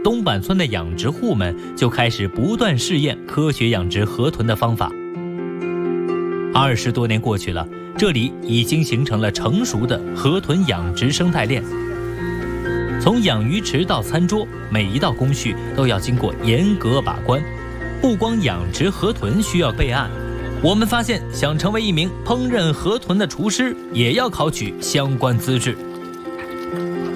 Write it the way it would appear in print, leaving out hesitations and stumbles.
东板村的养殖户们就开始不断试验科学养殖河豚的方法。20多年过去了，这里已经形成了成熟的河豚养殖生态链。从养鱼池到餐桌，每一道工序都要经过严格把关。不光养殖河豚需要备案，我们发现想成为一名烹饪河豚的厨师，也要考取相关资质。